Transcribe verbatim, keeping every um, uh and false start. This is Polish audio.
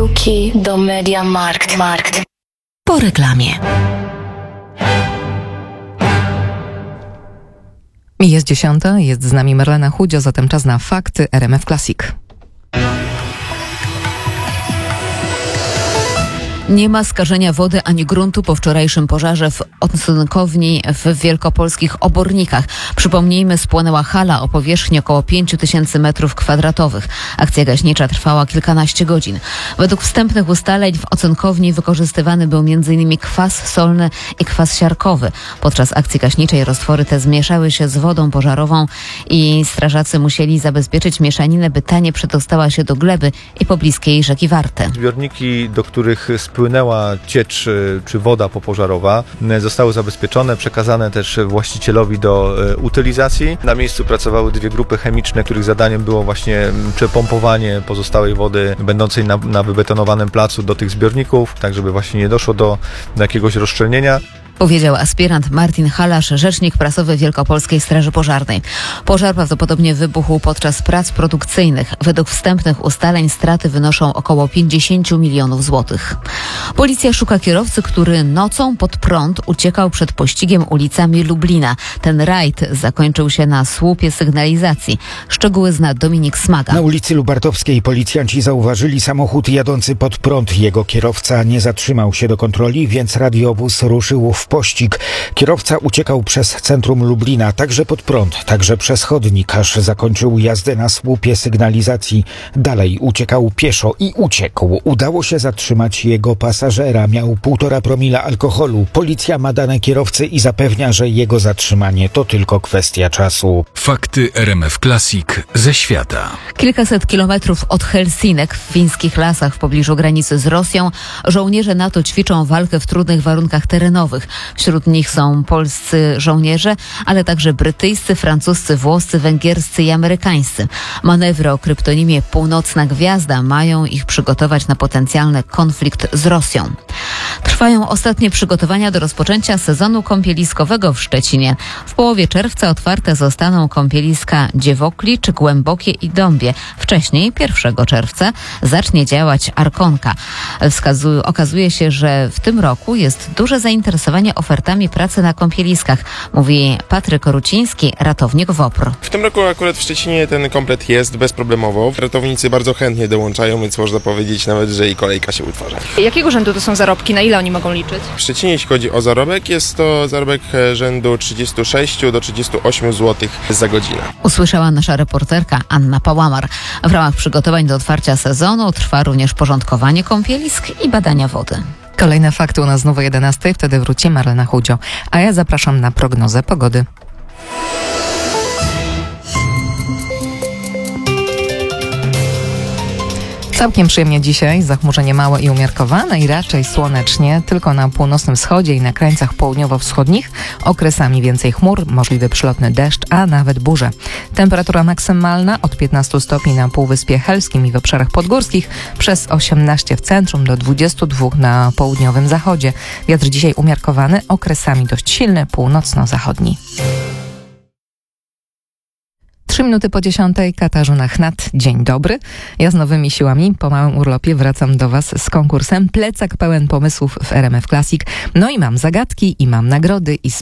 piłki do Mediamarkt. Markt. Po reklamie. Jest dziesiąta, jest z nami Marlena Chudzio, zatem czas na fakty R M F Classic. Nie ma skażenia wody ani gruntu po wczorajszym pożarze w odsynkowni w wielkopolskich Obornikach. Przypomnijmy, spłonęła hala o powierzchni około pięć tysięcy metrów kwadratowych. Akcja gaśnicza trwała kilkanaście godzin. Według wstępnych ustaleń w ocynkowni wykorzystywany był między innymi kwas solny i kwas siarkowy. Podczas akcji gaśniczej roztwory te zmieszały się z wodą pożarową i strażacy musieli zabezpieczyć mieszaninę, by ta nie przedostała się do gleby i pobliskiej rzeki Wartę. Zbiorniki, do których spłynęła ciecz czy woda popożarowa, zostały zabezpieczone, przekazane też właścicielowi do utylizacji. Na miejscu pracowały dwie grupy chemiczne, których zadaniem było właśnie przepompowanie pozostałej wody będącej na, na wybetonowanym placu do tych zbiorników, tak żeby właśnie nie doszło do, do jakiegoś rozszczelnienia. Powiedział aspirant Martin Halasz, rzecznik prasowy Wielkopolskiej Straży Pożarnej. Pożar prawdopodobnie wybuchł podczas prac produkcyjnych. Według wstępnych ustaleń straty wynoszą około pięćdziesiąt milionów złotych. Policja szuka kierowcy, który nocą pod prąd uciekał przed pościgiem ulicami Lublina. Ten rajd zakończył się na słupie sygnalizacji. Szczegóły zna Dominik Smaga. Na ulicy Lubartowskiej policjanci zauważyli samochód jadący pod prąd. Jego kierowca nie zatrzymał się do kontroli, więc radiowóz ruszył w pościg. Kierowca uciekał przez centrum Lublina, także pod prąd, także przez chodnik, aż zakończył jazdę na słupie sygnalizacji. Dalej uciekał pieszo i uciekł. Udało się zatrzymać jego pasażera. Miał półtora promila alkoholu. Policja ma dane kierowcy i zapewnia, że jego zatrzymanie to tylko kwestia czasu. Fakty R M F Classic ze świata. Kilkaset kilometrów od Helsinek w fińskich lasach w pobliżu granicy z Rosją żołnierze NATO ćwiczą walkę w trudnych warunkach terenowych. Wśród nich są polscy żołnierze, ale także brytyjscy, francuscy, włoscy, węgierscy i amerykańscy. Manewry o kryptonimie Północna Gwiazda mają ich przygotować na potencjalny konflikt z Rosją. Trwają ostatnie przygotowania do rozpoczęcia sezonu kąpieliskowego w Szczecinie. W połowie czerwca otwarte zostaną kąpieliska Dziewoklicz, Głębokie i Dąbie. Wcześniej, pierwszego czerwca, zacznie działać Arkonka. Wskazu- okazuje się, że w tym roku jest duże zainteresowanie ofertami pracy na kąpieliskach, mówi Patryk Ruciński, ratownik WOPR. W tym roku akurat w Szczecinie ten komplet jest bezproblemowo. Ratownicy bardzo chętnie dołączają, więc można powiedzieć nawet, że i kolejka się utwarza. Jakiego rzędu to są zarobki? Na ile oni mogą liczyć? W Szczecinie, jeśli chodzi o zarobek, jest to zarobek rzędu trzydzieści sześć do trzydziestu ośmiu złotych za godzinę. Usłyszała nasza reporterka Anna Pałamar. W ramach przygotowań do otwarcia sezonu trwa również porządkowanie kąpielisk i badania wody. Kolejne fakty u nas znowu o jedenastej, wtedy wróci Marlena Chudzio. A ja zapraszam na prognozę pogody. Całkiem przyjemnie dzisiaj, zachmurzenie małe i umiarkowane i raczej słonecznie, tylko na północnym wschodzie i na krańcach południowo-wschodnich okresami więcej chmur, możliwy przylotny deszcz, a nawet burze. Temperatura maksymalna od piętnastu stopni na Półwyspie Helskim i w obszarach podgórskich, przez osiemnaście w centrum do dwudziestu dwóch na południowym zachodzie. Wiatr dzisiaj umiarkowany, okresami dość silny, północno-zachodni. Trzy minuty po dziesiątej, Katarzyna Chnat. Dzień dobry. Ja z nowymi siłami po małym urlopie wracam do Was z konkursem Plecak pełen pomysłów w R M F Classic. No i mam zagadki, i mam nagrody, i